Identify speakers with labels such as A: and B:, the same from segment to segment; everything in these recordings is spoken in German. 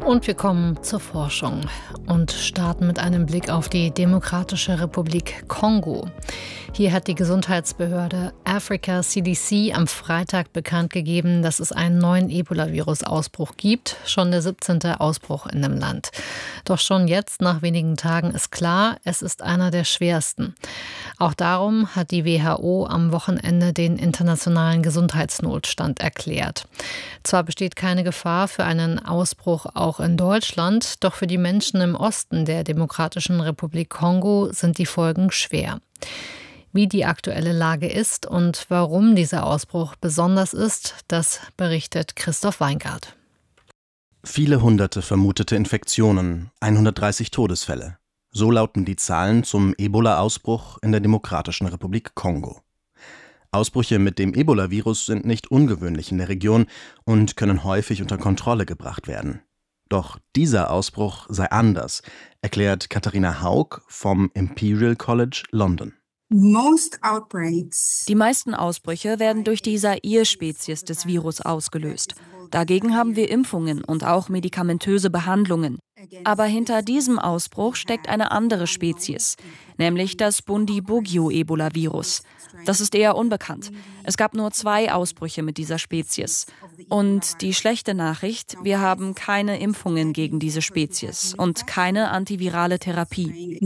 A: Und wir kommen zur Forschung und starten mit einem Blick auf die Demokratische Republik Kongo. Hier hat die Gesundheitsbehörde Africa CDC am Freitag bekannt gegeben, dass es einen neuen Ebola-Virus-Ausbruch gibt, schon der 17. Ausbruch in dem Land. Doch schon jetzt, nach wenigen Tagen, ist klar, es ist einer der schwersten. Auch darum hat die WHO am Wochenende den internationalen Gesundheitsnotstand erklärt. Zwar besteht keine Gefahr für einen Ausbruch auch in Deutschland, doch für die Menschen im Osten der Demokratischen Republik Kongo sind die Folgen schwer. Wie die aktuelle Lage ist und warum dieser Ausbruch besonders ist, das berichtet Christoph Weingart.
B: Viele hunderte vermutete Infektionen, 130 Todesfälle. So lauten die Zahlen zum Ebola-Ausbruch in der Demokratischen Republik Kongo. Ausbrüche mit dem Ebola-Virus sind nicht ungewöhnlich in der Region und können häufig unter Kontrolle gebracht werden. Doch dieser Ausbruch sei anders, erklärt Katharina Haug vom Imperial College London.
C: Die meisten Ausbrüche werden durch die Zaire-Spezies des Virus ausgelöst. Dagegen haben wir Impfungen und auch medikamentöse Behandlungen. Aber hinter diesem Ausbruch steckt eine andere Spezies, nämlich das Bundibugyo-Ebola-Virus. Das ist eher unbekannt. Es gab nur 2 Ausbrüche mit dieser Spezies. Und die schlechte Nachricht, wir haben keine Impfungen gegen diese Spezies und keine antivirale Therapie.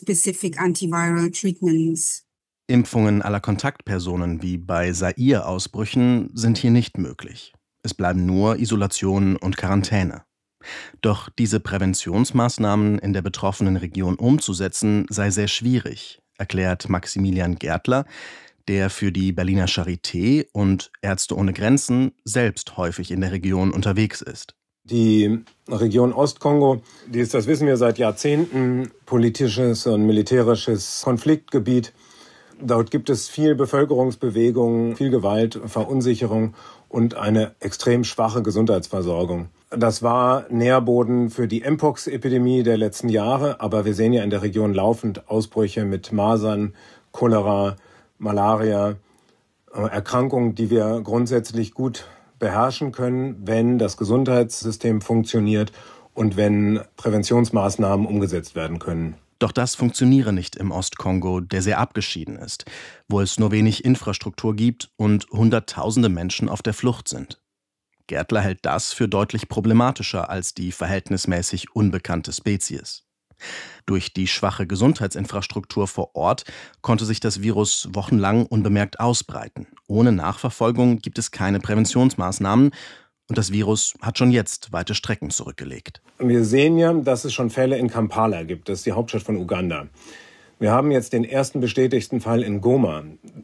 B: Impfungen aller Kontaktpersonen wie bei Zaire-Ausbrüchen sind hier nicht möglich. Es bleiben nur Isolation und Quarantäne. Doch diese Präventionsmaßnahmen in der betroffenen Region umzusetzen, sei sehr schwierig, erklärt Maximilian Gärtler, der für die Berliner Charité und Ärzte ohne Grenzen selbst häufig in der Region unterwegs ist.
D: Die Region Ostkongo, die ist, das wissen wir seit Jahrzehnten, politisches und militärisches Konfliktgebiet. Dort gibt es viel Bevölkerungsbewegung, viel Gewalt, Verunsicherung und eine extrem schwache Gesundheitsversorgung. Das war Nährboden für die Mpox-Epidemie der letzten Jahre, aber wir sehen ja in der Region laufend Ausbrüche mit Masern, Cholera, Malaria, Erkrankungen, die wir grundsätzlich gut beherrschen können, wenn das Gesundheitssystem funktioniert und wenn Präventionsmaßnahmen umgesetzt werden können.
B: Doch das funktioniere nicht im Ostkongo, der sehr abgeschieden ist, wo es nur wenig Infrastruktur gibt und Hunderttausende Menschen auf der Flucht sind. Gärtler hält das für deutlich problematischer als die verhältnismäßig unbekannte Spezies. Durch die schwache Gesundheitsinfrastruktur vor Ort konnte sich das Virus wochenlang unbemerkt ausbreiten. Ohne Nachverfolgung gibt es keine Präventionsmaßnahmen und das Virus hat schon jetzt weite Strecken zurückgelegt.
D: Wir sehen ja, dass es schon Fälle in Kampala gibt, das ist die Hauptstadt von Uganda. Wir haben jetzt den ersten bestätigten Fall in Goma.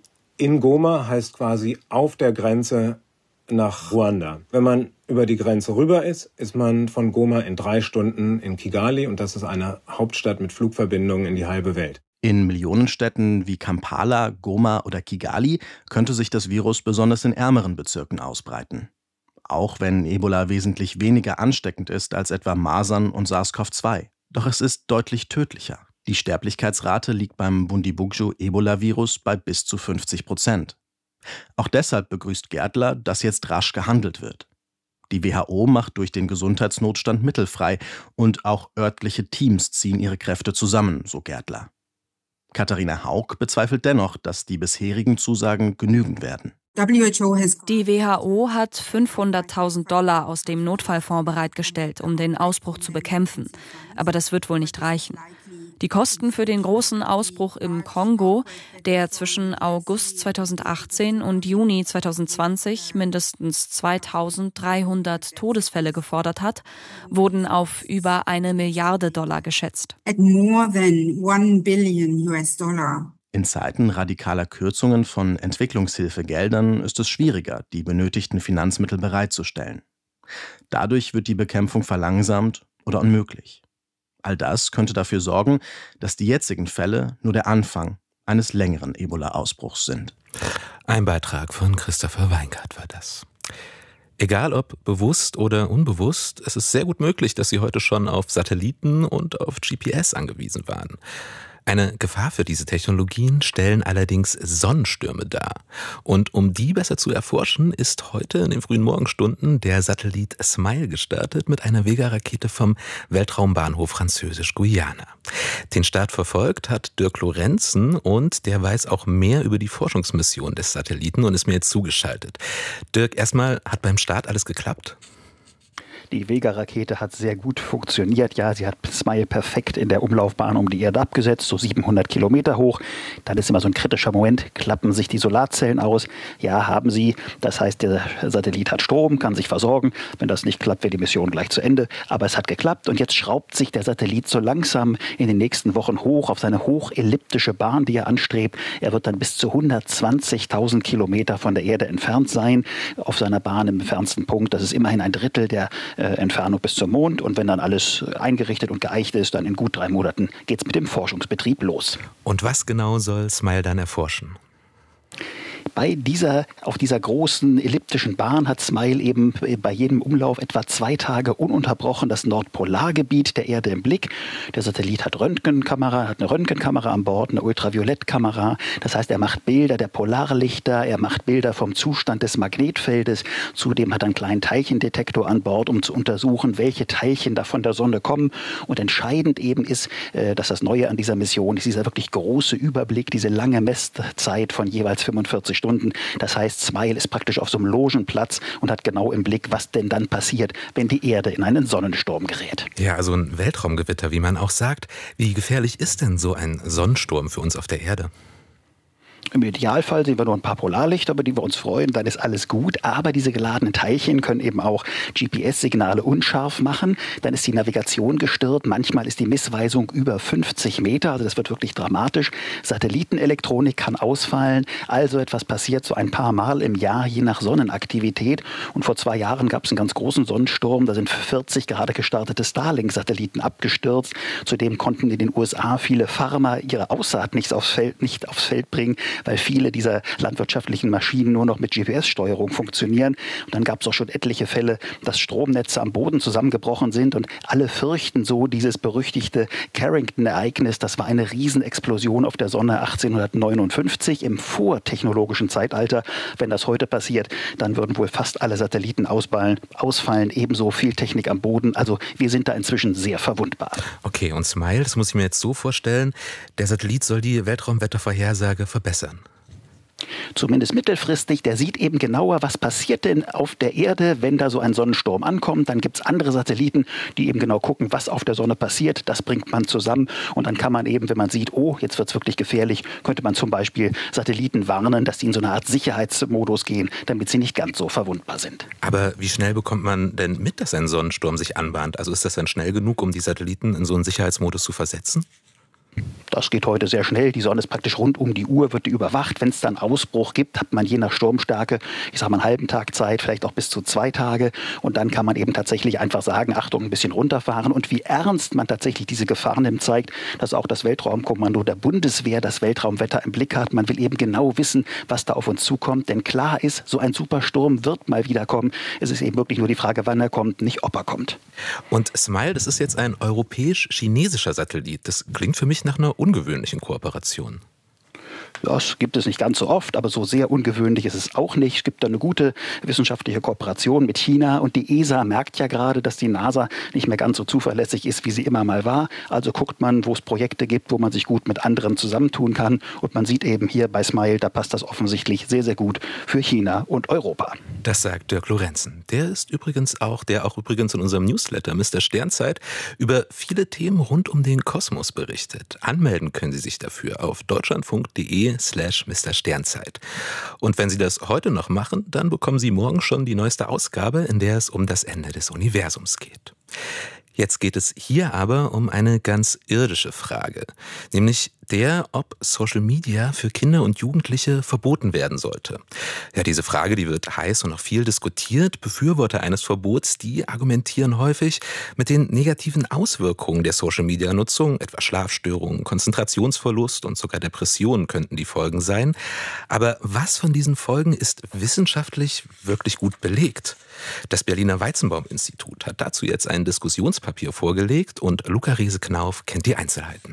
D: In Goma heißt quasi auf der Grenze nach Ruanda. Wenn man über die Grenze rüber ist, ist man von Goma in 3 Stunden in Kigali und das ist eine Hauptstadt mit Flugverbindungen in die halbe Welt.
B: In Millionenstädten wie Kampala, Goma oder Kigali könnte sich das Virus besonders in ärmeren Bezirken ausbreiten. Auch wenn Ebola wesentlich weniger ansteckend ist als etwa Masern und SARS-CoV-2. Doch es ist deutlich tödlicher. Die Sterblichkeitsrate liegt beim Bundibugyo-Ebola-Virus bei bis zu 50%. Auch deshalb begrüßt Gärtler, dass jetzt rasch gehandelt wird. Die WHO macht durch den Gesundheitsnotstand Mittel frei und auch örtliche Teams ziehen ihre Kräfte zusammen, so Gärtler. Katharina Haug bezweifelt dennoch, dass die bisherigen Zusagen genügen werden.
C: Die WHO hat $500.000 aus dem Notfallfonds bereitgestellt, um den Ausbruch zu bekämpfen. Aber das wird wohl nicht reichen. Die Kosten für den großen Ausbruch im Kongo, der zwischen August 2018 und Juni 2020 mindestens 2.300 Todesfälle gefordert hat, wurden auf über $1 Milliarde geschätzt.
B: In Zeiten radikaler Kürzungen von Entwicklungshilfegeldern ist es schwieriger, die benötigten Finanzmittel bereitzustellen. Dadurch wird die Bekämpfung verlangsamt oder unmöglich. All das könnte dafür sorgen, dass die jetzigen Fälle nur der Anfang eines längeren Ebola-Ausbruchs sind.
E: Ein Beitrag von Christopher Weingart war das. Egal ob bewusst oder unbewusst, es ist sehr gut möglich, dass Sie heute schon auf Satelliten und auf GPS angewiesen waren. Eine Gefahr für diese Technologien stellen allerdings Sonnenstürme dar. Und um die besser zu erforschen, ist heute in den frühen Morgenstunden der Satellit SMILE gestartet mit einer Vega-Rakete vom Weltraumbahnhof Französisch-Guyana. Den Start verfolgt hat Dirk Lorenzen und der weiß auch mehr über die Forschungsmission des Satelliten und ist mir jetzt zugeschaltet. Dirk, erstmal, hat beim Start alles geklappt?
F: Die Vega-Rakete hat sehr gut funktioniert. Ja, sie hat SMILE perfekt in der Umlaufbahn um die Erde abgesetzt, so 700 Kilometer hoch. Dann ist immer so ein kritischer Moment, klappen sich die Solarzellen aus. Ja, haben sie. Das heißt, der Satellit hat Strom, kann sich versorgen. Wenn das nicht klappt, wäre die Mission gleich zu Ende. Aber es hat geklappt und jetzt schraubt sich der Satellit so langsam in den nächsten Wochen hoch auf seine hochelliptische Bahn, die er anstrebt. Er wird dann bis zu 120.000 Kilometer von der Erde entfernt sein, auf seiner Bahn im fernsten Punkt. Das ist immerhin ein Drittel der Entfernung bis zum Mond. Und wenn dann alles eingerichtet und geeicht ist, dann in gut 3 Monaten geht es mit dem Forschungsbetrieb los.
E: Und was genau soll SMILE dann erforschen?
F: Auf dieser großen elliptischen Bahn hat SMILE eben bei jedem Umlauf etwa 2 Tage ununterbrochen das Nordpolargebiet der Erde im Blick. Der Satellit hat eine Röntgenkamera an Bord, eine Ultraviolettkamera. Das heißt, er macht Bilder der Polarlichter, er macht Bilder vom Zustand des Magnetfeldes. Zudem hat er einen kleinen Teilchendetektor an Bord, um zu untersuchen, welche Teilchen da von der Sonne kommen. Und entscheidend eben ist, dass das Neue an dieser Mission ist, dieser wirklich große Überblick, diese lange Messzeit von jeweils 45 Stunden. Das heißt, SMILE ist praktisch auf so einem Logenplatz und hat genau im Blick, was denn dann passiert, wenn die Erde in einen Sonnensturm gerät.
E: Ja, also ein Weltraumgewitter, wie man auch sagt. Wie gefährlich ist denn so ein Sonnensturm für uns auf der Erde?
F: Im Idealfall sehen wir nur ein paar Polarlichter, über die wir uns freuen, dann ist alles gut. Aber diese geladenen Teilchen können eben auch GPS-Signale unscharf machen. Dann ist die Navigation gestört. Manchmal ist die Missweisung über 50 Meter. Also das wird wirklich dramatisch. Satellitenelektronik kann ausfallen. Also etwas passiert so ein paar Mal im Jahr, je nach Sonnenaktivität. Und vor 2 Jahren gab es einen ganz großen Sonnensturm. Da sind 40 gerade gestartete Starlink-Satelliten abgestürzt. Zudem konnten in den USA viele Farmer ihre Aussaat nicht aufs Feld bringen, weil viele dieser landwirtschaftlichen Maschinen nur noch mit GPS-Steuerung funktionieren. Und dann gab es auch schon etliche Fälle, dass Stromnetze am Boden zusammengebrochen sind und alle fürchten so dieses berüchtigte Carrington-Ereignis. Das war eine Riesenexplosion auf der Sonne 1859 im vortechnologischen Zeitalter. Wenn das heute passiert, dann würden wohl fast alle Satelliten ausfallen, ebenso viel Technik am Boden. Also wir sind da inzwischen sehr verwundbar.
E: Okay, und SMILE, das muss ich mir jetzt so vorstellen, der Satellit soll die Weltraumwettervorhersage verbessern.
F: Zumindest mittelfristig, der sieht eben genauer, was passiert denn auf der Erde, wenn da so ein Sonnensturm ankommt. Dann gibt es andere Satelliten, die eben genau gucken, was auf der Sonne passiert. Das bringt man zusammen und dann kann man eben, wenn man sieht, oh, jetzt wird es wirklich gefährlich, könnte man zum Beispiel Satelliten warnen, dass die in so eine Art Sicherheitsmodus gehen, damit sie nicht ganz so verwundbar sind.
E: Aber wie schnell bekommt man denn mit, dass ein Sonnensturm sich anbahnt? Also ist das dann schnell genug, um die Satelliten in so einen Sicherheitsmodus zu versetzen?
F: Das geht heute sehr schnell. Die Sonne ist praktisch rund um die Uhr, wird die überwacht. Wenn es dann Ausbruch gibt, hat man je nach Sturmstärke, ich sage mal einen halben Tag Zeit, vielleicht auch bis zu 2 Tage. Und dann kann man eben tatsächlich einfach sagen, Achtung, ein bisschen runterfahren. Und wie ernst man tatsächlich diese Gefahr nimmt, zeigt, dass auch das Weltraumkommando der Bundeswehr das Weltraumwetter im Blick hat. Man will eben genau wissen, was da auf uns zukommt. Denn klar ist, so ein Supersturm wird mal wieder kommen. Es ist eben wirklich nur die Frage, wann er kommt, nicht ob er kommt.
E: Und SMILE, das ist jetzt ein europäisch-chinesischer Satellit. Das klingt für mich nach einer ungewöhnlichen Kooperation.
F: Das gibt es nicht ganz so oft, aber so sehr ungewöhnlich ist es auch nicht. Es gibt da eine gute wissenschaftliche Kooperation mit China und die ESA merkt ja gerade, dass die NASA nicht mehr ganz so zuverlässig ist, wie sie immer mal war. Also guckt man, wo es Projekte gibt, wo man sich gut mit anderen zusammentun kann und man sieht eben hier bei SMILE, da passt das offensichtlich sehr, sehr gut für China und Europa.
E: Das sagt Dirk Lorenzen. Der auch übrigens in unserem Newsletter Mr. Sternzeit über viele Themen rund um den Kosmos berichtet. Anmelden können Sie sich dafür auf deutschlandfunk.de/Mr. Sternzeit. Und wenn Sie das heute noch machen, dann bekommen Sie morgen schon die neueste Ausgabe, in der es um das Ende des Universums geht. Jetzt geht es hier aber um eine ganz irdische Frage, nämlich der, ob Social Media für Kinder und Jugendliche verboten werden sollte. Ja, diese Frage, die wird heiß und auch viel diskutiert. Befürworter eines Verbots, die argumentieren häufig mit den negativen Auswirkungen der Social-Media-Nutzung, etwa Schlafstörungen, Konzentrationsverlust und sogar Depressionen könnten die Folgen sein. Aber was von diesen Folgen ist wissenschaftlich wirklich gut belegt? Das Berliner Weizenbaum-Institut hat dazu jetzt ein Diskussionspapier vorgelegt und Luca Riese-Knauf kennt die Einzelheiten.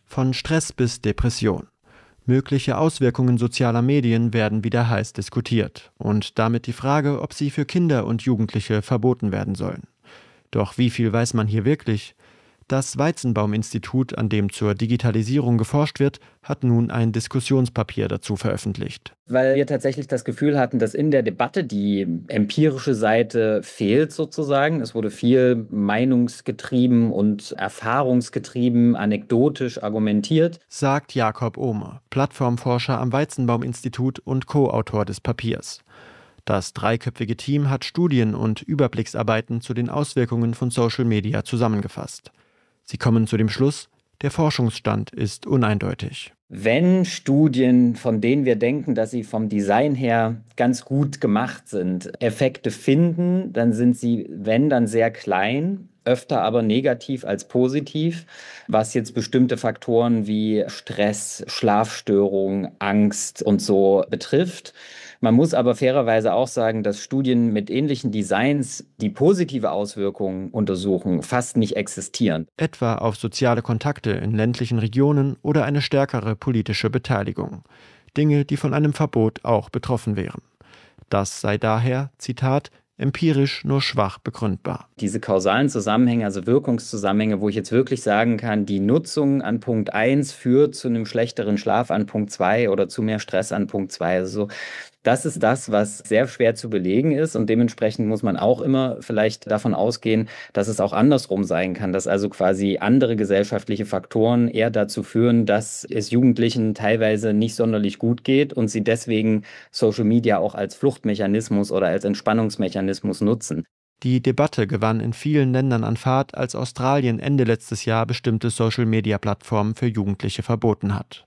G: von Stress bis Depression. Mögliche Auswirkungen sozialer Medien werden wieder heiß diskutiert und damit die Frage, ob sie für Kinder und Jugendliche verboten werden sollen. Doch wie viel weiß man hier wirklich? Das Weizenbaum-Institut, an dem zur Digitalisierung geforscht wird, hat nun ein Diskussionspapier dazu veröffentlicht.
H: Weil wir tatsächlich das Gefühl hatten, dass in der Debatte die empirische Seite fehlt sozusagen. Es wurde viel meinungsgetrieben und erfahrungsgetrieben, anekdotisch argumentiert.
G: Sagt Jakob Ohmer, Plattformforscher am Weizenbaum-Institut und Co-Autor des Papiers. Das dreiköpfige Team hat Studien und Überblicksarbeiten zu den Auswirkungen von Social Media zusammengefasst. Sie kommen zu dem Schluss, der Forschungsstand ist uneindeutig.
H: Wenn Studien, von denen wir denken, dass sie vom Design her ganz gut gemacht sind, Effekte finden, dann sind sie, wenn, dann sehr klein, öfter aber negativ als positiv, was jetzt bestimmte Faktoren wie Stress, Schlafstörungen, Angst und so betrifft. Man muss aber fairerweise auch sagen, dass Studien mit ähnlichen Designs, die positive Auswirkungen untersuchen, fast nicht existieren.
G: Etwa auf soziale Kontakte in ländlichen Regionen oder eine stärkere politische Beteiligung. Dinge, die von einem Verbot auch betroffen wären. Das sei daher, Zitat, empirisch nur schwach begründbar.
H: Diese kausalen Zusammenhänge, also Wirkungszusammenhänge, wo ich jetzt wirklich sagen kann, die Nutzung an Punkt 1 führt zu einem schlechteren Schlaf an Punkt 2 oder zu mehr Stress an Punkt 2. Also das ist das, was sehr schwer zu belegen ist und dementsprechend muss man auch immer vielleicht davon ausgehen, dass es auch andersrum sein kann, dass also quasi andere gesellschaftliche Faktoren eher dazu führen, dass es Jugendlichen teilweise nicht sonderlich gut geht und sie deswegen Social Media auch als Fluchtmechanismus oder als Entspannungsmechanismus nutzen.
G: Die Debatte gewann in vielen Ländern an Fahrt, als Australien Ende letztes Jahr bestimmte Social-Media-Plattformen für Jugendliche verboten hat.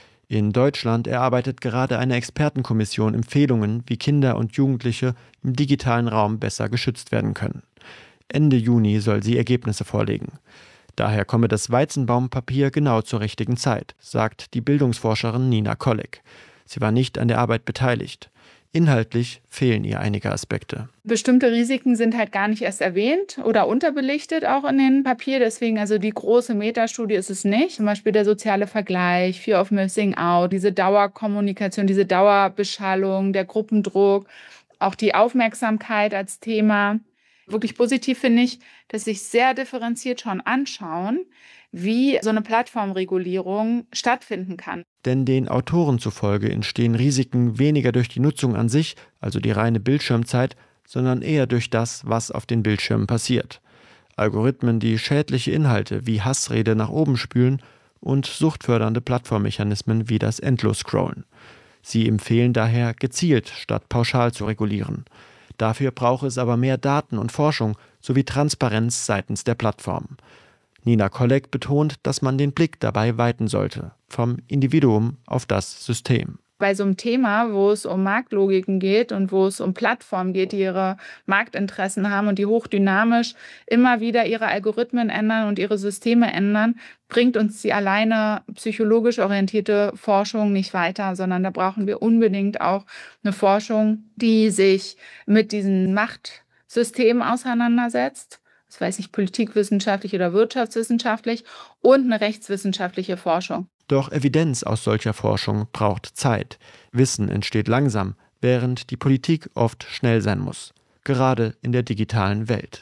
G: In Deutschland erarbeitet gerade eine Expertenkommission Empfehlungen, wie Kinder und Jugendliche im digitalen Raum besser geschützt werden können. Ende Juni soll sie Ergebnisse vorlegen. Daher komme das Weizenbaum-Papier genau zur richtigen Zeit, sagt die Bildungsforscherin Nina Kolleg. Sie war nicht an der Arbeit beteiligt. Inhaltlich fehlen ihr einige Aspekte.
I: Bestimmte Risiken sind halt gar nicht erst erwähnt oder unterbelichtet auch in dem Papier. Deswegen, also die große Metastudie ist es nicht. Zum Beispiel der soziale Vergleich, Fear of Missing Out, diese Dauerkommunikation, diese Dauerbeschallung, der Gruppendruck, auch die Aufmerksamkeit als Thema. Wirklich positiv finde ich, dass sich sehr differenziert schon anschauen, wie so eine Plattformregulierung stattfinden kann.
G: Denn den Autoren zufolge entstehen Risiken weniger durch die Nutzung an sich, also die reine Bildschirmzeit, sondern eher durch das, was auf den Bildschirmen passiert. Algorithmen, die schädliche Inhalte wie Hassrede nach oben spülen und suchtfördernde Plattformmechanismen wie das Endlos-Scrollen. Sie empfehlen daher, gezielt statt pauschal zu regulieren. Dafür brauche es aber mehr Daten und Forschung sowie Transparenz seitens der Plattformen. Nina Kolleg betont, dass man den Blick dabei weiten sollte, vom Individuum auf das System.
I: Bei so einem Thema, wo es um Marktlogiken geht und wo es um Plattformen geht, die ihre Marktinteressen haben und die hochdynamisch immer wieder ihre Algorithmen ändern und ihre Systeme ändern, bringt uns die alleine psychologisch orientierte Forschung nicht weiter, sondern da brauchen wir unbedingt auch eine Forschung, die sich mit diesen Machtsystemen auseinandersetzt. Das weiß ich, politikwissenschaftlich oder wirtschaftswissenschaftlich und eine rechtswissenschaftliche Forschung.
G: Doch Evidenz aus solcher Forschung braucht Zeit. Wissen entsteht langsam, während die Politik oft schnell sein muss. Gerade in der digitalen Welt.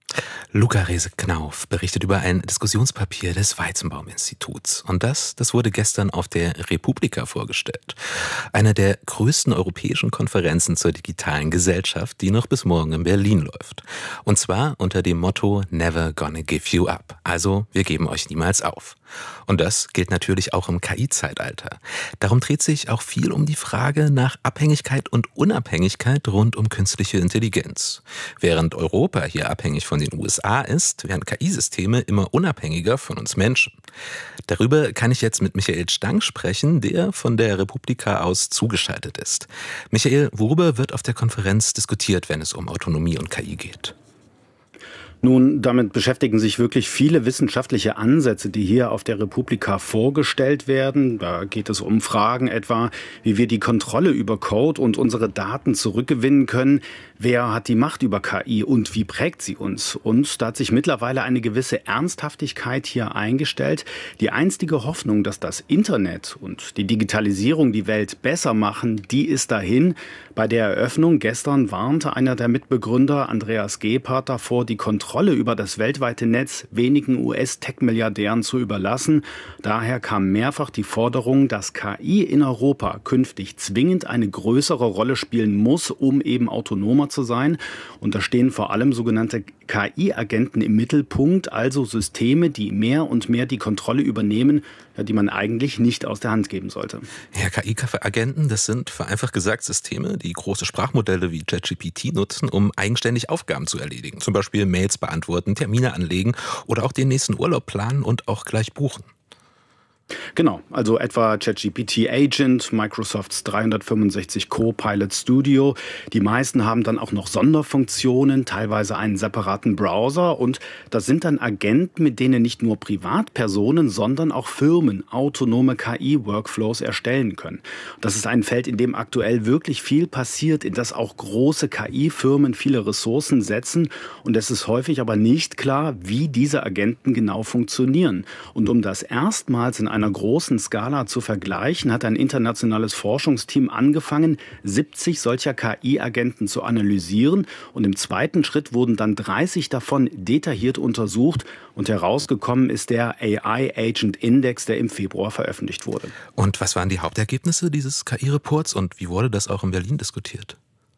E: Luca Rehse-Knauf berichtet über ein Diskussionspapier des Weizenbaum-Instituts. Und das wurde gestern auf der Republika vorgestellt. Einer der größten europäischen Konferenzen zur digitalen Gesellschaft, die noch bis morgen in Berlin läuft. Und zwar unter dem Motto Never gonna give you up. Also, wir geben euch niemals auf. Und das gilt natürlich auch im KI-Zeitalter. Darum dreht sich auch viel um die Frage nach Abhängigkeit und Unabhängigkeit rund um künstliche Intelligenz. Während Europa hier abhängig von den USA ist, werden KI-Systeme immer unabhängiger von uns Menschen. Darüber kann ich jetzt mit Michael Stang sprechen, der von der Republika aus zugeschaltet ist. Michael, worüber wird auf der Konferenz diskutiert, wenn es um Autonomie und KI geht?
J: Nun, damit beschäftigen sich wirklich viele wissenschaftliche Ansätze, die hier auf der Republika vorgestellt werden. Da geht es um Fragen etwa, wie wir die Kontrolle über Code und unsere Daten zurückgewinnen können. Wer hat die Macht über KI und wie prägt sie uns? Und da hat sich mittlerweile eine gewisse Ernsthaftigkeit hier eingestellt. Die einstige Hoffnung, dass das Internet und die Digitalisierung die Welt besser machen, die ist dahin. Bei der Eröffnung gestern warnte einer der Mitbegründer, Andreas Gebhardt, davor, die Kontrolle über das weltweite Netz wenigen US-Tech-Milliardären zu überlassen. Daher kam mehrfach die Forderung, dass KI in Europa künftig zwingend eine größere Rolle spielen muss, um eben autonomer zu sein. Und da stehen vor allem sogenannte KI-Agenten im Mittelpunkt, also Systeme, die mehr und mehr die Kontrolle übernehmen, die man eigentlich nicht aus der Hand geben sollte.
E: Ja, KI-Agenten, das sind vereinfacht gesagt Systeme, die große Sprachmodelle wie ChatGPT nutzen, um eigenständig Aufgaben zu erledigen. Zum Beispiel Mails beantworten, Termine anlegen oder auch den nächsten Urlaub planen und auch gleich buchen.
J: Genau, also etwa ChatGPT Agent, Microsofts 365 Copilot Studio. Die meisten haben dann auch noch Sonderfunktionen, teilweise einen separaten Browser. Und das sind dann Agenten, mit denen nicht nur Privatpersonen, sondern auch Firmen autonome KI-Workflows erstellen können. Das ist ein Feld, in dem aktuell wirklich viel passiert, in das auch große KI-Firmen viele Ressourcen setzen. Und es ist häufig aber nicht klar, wie diese Agenten genau funktionieren. Und um das erstmals in einer großen Skala zu vergleichen, hat ein internationales Forschungsteam angefangen, 70 solcher KI-Agenten zu analysieren. Und im zweiten Schritt wurden dann 30 davon detailliert untersucht. Und herausgekommen ist der AI Agent Index, der im Februar veröffentlicht wurde.
E: Und was waren die Hauptergebnisse dieses KI-Reports und wie wurde das auch in Berlin diskutiert?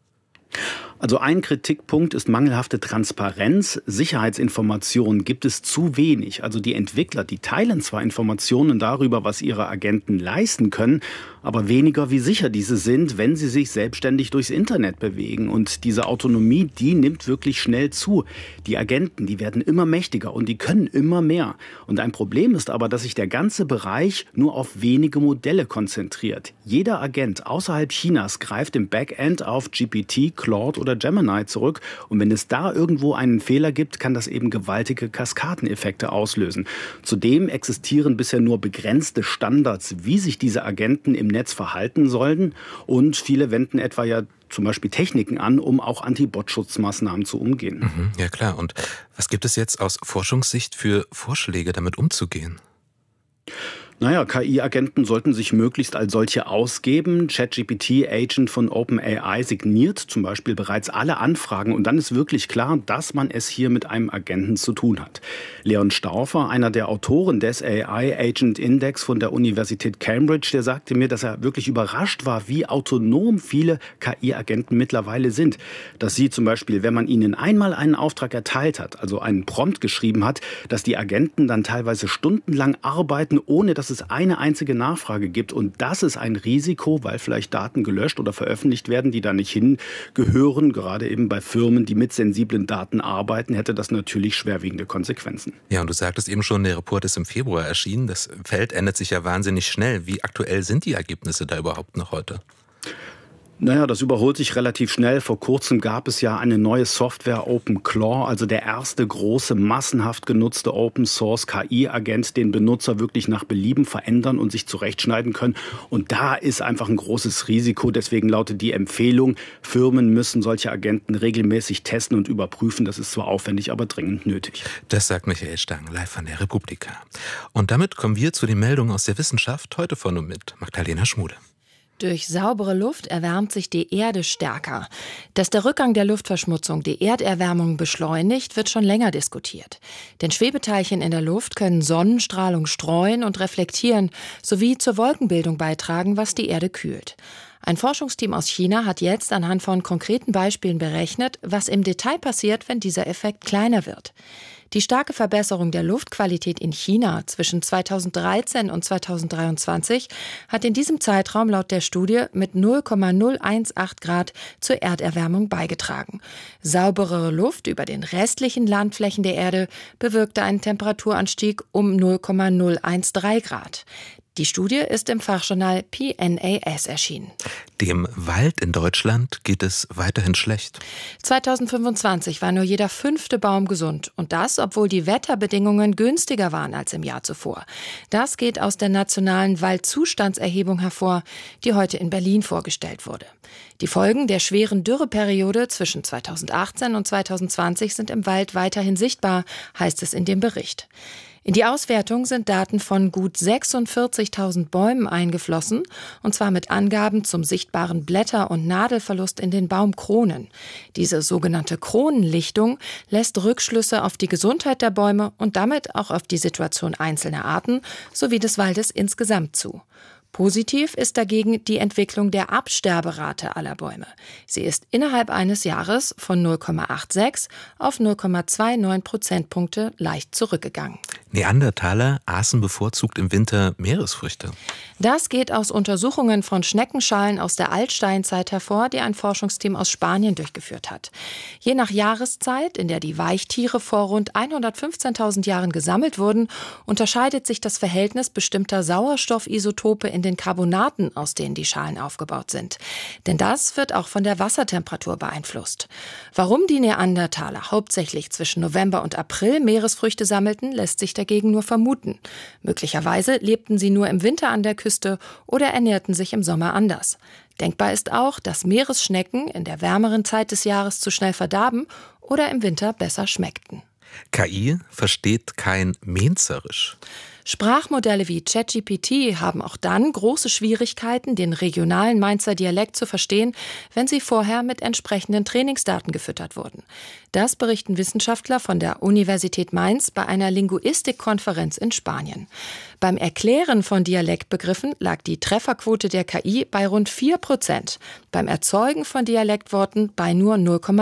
J: Also ein Kritikpunkt ist mangelhafte Transparenz. Sicherheitsinformationen gibt es zu wenig. Also die Entwickler, die teilen zwar Informationen darüber, was ihre Agenten leisten können, aber weniger, wie sicher diese sind, wenn sie sich selbstständig durchs Internet bewegen. Und diese Autonomie, die nimmt wirklich schnell zu. Die Agenten, die werden immer mächtiger und die können immer mehr. Und ein Problem ist aber, dass sich der ganze Bereich nur auf wenige Modelle konzentriert. Jeder Agent außerhalb Chinas greift im Backend auf GPT, Claude oder Gemini zurück. Und wenn es da irgendwo einen Fehler gibt, kann das eben gewaltige Kaskadeneffekte auslösen. Zudem existieren bisher nur begrenzte Standards, wie sich diese Agenten im Netz verhalten sollten. Und viele wenden etwa ja zum Beispiel Techniken an, um auch Anti-Bot-Schutzmaßnahmen zu umgehen.
E: Ja klar. Und was gibt es jetzt aus Forschungssicht für Vorschläge, damit umzugehen?
J: Naja, KI-Agenten sollten sich möglichst als solche ausgeben. ChatGPT Agent von OpenAI signiert zum Beispiel bereits alle Anfragen und dann ist wirklich klar, dass man es hier mit einem Agenten zu tun hat. Leon Stauffer, einer der Autoren des AI Agent Index von der Universität Cambridge, der sagte mir, dass er wirklich überrascht war, wie autonom viele KI-Agenten mittlerweile sind. Dass sie zum Beispiel, wenn man ihnen einmal einen Auftrag erteilt hat, also einen Prompt geschrieben hat, dass die Agenten dann teilweise stundenlang arbeiten, ohne dass es eine einzige Nachfrage gibt. Und das ist ein Risiko, weil vielleicht Daten gelöscht oder veröffentlicht werden, die da nicht hingehören. Gerade eben bei Firmen, die mit sensiblen Daten arbeiten, hätte das natürlich schwerwiegende Konsequenzen.
E: Ja, und du sagtest eben schon, der Report ist im Februar erschienen. Das Feld ändert sich ja wahnsinnig schnell. Wie aktuell sind die Ergebnisse da überhaupt noch heute?
J: Naja, das überholt sich relativ schnell. Vor kurzem gab es ja eine neue Software, OpenClaw, also der erste große, massenhaft genutzte Open-Source-KI-Agent, den Benutzer wirklich nach Belieben verändern und sich zurechtschneiden können. Und da ist einfach ein großes Risiko. Deswegen lautet die Empfehlung, Firmen müssen solche Agenten regelmäßig testen und überprüfen. Das ist zwar aufwendig, aber dringend nötig.
E: Das sagt Michael Stang, live von der Republika. Und damit kommen wir zu den Meldungen aus der Wissenschaft, heute von und mit Magdalena Schmude.
K: Durch saubere Luft erwärmt sich die Erde stärker. Dass der Rückgang der Luftverschmutzung die Erderwärmung beschleunigt, wird schon länger diskutiert. Denn Schwebeteilchen in der Luft können Sonnenstrahlung streuen und reflektieren, sowie zur Wolkenbildung beitragen, was die Erde kühlt. Ein Forschungsteam aus China hat jetzt anhand von konkreten Beispielen berechnet, was im Detail passiert, wenn dieser Effekt kleiner wird. Die starke Verbesserung der Luftqualität in China zwischen 2013 und 2023 hat in diesem Zeitraum laut der Studie mit 0,018 Grad zur Erderwärmung beigetragen. Sauberere Luft über den restlichen Landflächen der Erde bewirkte einen Temperaturanstieg um 0,013 Grad. Die Studie ist im Fachjournal PNAS erschienen.
E: Dem Wald in Deutschland geht es weiterhin schlecht.
K: 2025 war nur jeder 5. Baum gesund. Und das, obwohl die Wetterbedingungen günstiger waren als im Jahr zuvor. Das geht aus der nationalen Waldzustandserhebung hervor, die heute in Berlin vorgestellt wurde. Die Folgen der schweren Dürreperiode zwischen 2018 und 2020 sind im Wald weiterhin sichtbar, heißt es in dem Bericht. In die Auswertung sind Daten von gut 46.000 Bäumen eingeflossen, und zwar mit Angaben zum sichtbaren Blätter- und Nadelverlust in den Baumkronen. Diese sogenannte Kronenlichtung lässt Rückschlüsse auf die Gesundheit der Bäume und damit auch auf die Situation einzelner Arten sowie des Waldes insgesamt zu. Positiv ist dagegen die Entwicklung der Absterberate aller Bäume. Sie ist innerhalb eines Jahres von 0,86 auf 0,29 Prozentpunkte leicht zurückgegangen.
E: Neandertaler aßen bevorzugt im Winter Meeresfrüchte.
K: Das geht aus Untersuchungen von Schneckenschalen aus der Altsteinzeit hervor, die ein Forschungsteam aus Spanien durchgeführt hat. Je nach Jahreszeit, in der die Weichtiere vor rund 115.000 Jahren gesammelt wurden, unterscheidet sich das Verhältnis bestimmter Sauerstoffisotope in den Carbonaten, aus denen die Schalen aufgebaut sind. Denn das wird auch von der Wassertemperatur beeinflusst. Warum die Neandertaler hauptsächlich zwischen November und April Meeresfrüchte sammelten, lässt sich dagegen nur vermuten. Möglicherweise lebten sie nur im Winter an der Küste oder ernährten sich im Sommer anders. Denkbar ist auch, dass Meeresschnecken in der wärmeren Zeit des Jahres zu schnell verdarben oder im Winter besser schmeckten.
E: KI versteht kein Mainzerisch.
K: Sprachmodelle wie ChatGPT haben auch dann große Schwierigkeiten, den regionalen Mainzer Dialekt zu verstehen, wenn sie vorher mit entsprechenden Trainingsdaten gefüttert wurden. Das berichten Wissenschaftler von der Universität Mainz bei einer Linguistikkonferenz in Spanien. Beim Erklären von Dialektbegriffen lag die Trefferquote der KI bei rund 4%, beim Erzeugen von Dialektworten bei nur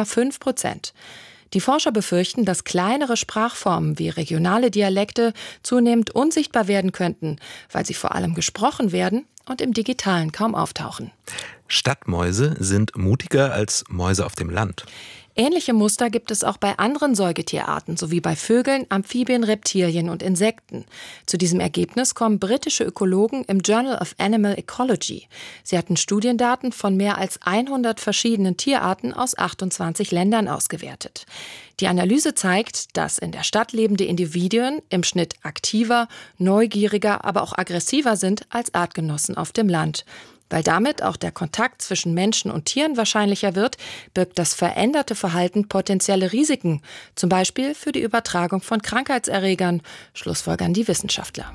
K: 0,5%. Die Forscher befürchten, dass kleinere Sprachformen wie regionale Dialekte zunehmend unsichtbar werden könnten, weil sie vor allem gesprochen werden und im Digitalen kaum auftauchen.
E: Stadtmäuse sind mutiger als Mäuse auf dem Land.
K: Ähnliche Muster gibt es auch bei anderen Säugetierarten sowie bei Vögeln, Amphibien, Reptilien und Insekten. Zu diesem Ergebnis kommen britische Ökologen im Journal of Animal Ecology. Sie hatten Studiendaten von mehr als 100 verschiedenen Tierarten aus 28 Ländern ausgewertet. Die Analyse zeigt, dass in der Stadt lebende Individuen im Schnitt aktiver, neugieriger, aber auch aggressiver sind als Artgenossen auf dem Land. Weil damit auch der Kontakt zwischen Menschen und Tieren wahrscheinlicher wird, birgt das veränderte Verhalten potenzielle Risiken, zum Beispiel für die Übertragung von Krankheitserregern, schlussfolgern die Wissenschaftler.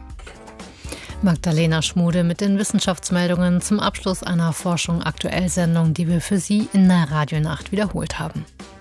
A: Magdalena Schmude mit den Wissenschaftsmeldungen zum Abschluss einer Forschung-Aktuell-Sendung, die wir für Sie in der Radionacht wiederholt haben.